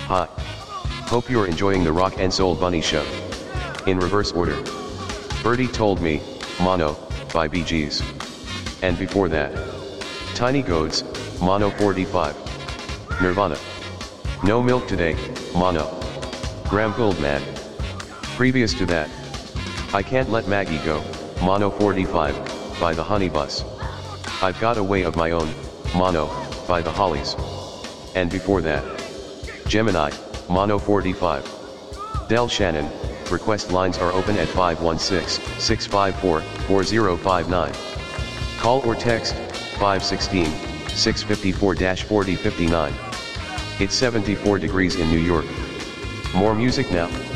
Hi. Hope you're enjoying the Rock and Soul Bunny Show. In reverse order. Birdie Told Me, Mono, by Bee Gees. And before that, Tiny Goats, Mono 45. Nirvana. No Milk Today, Mono. Graham Gouldman. Previous to that, I Can't Let Maggie Go, Mono 45, by the Honey Bus. I've Got a Way of My Own, Mono, by the Hollies. And before that, Gemini, Mono 45. Del Shannon, request lines are open at 516-654-4059. Call or text, 516-654-4059. It's 74 degrees in New York. More music now.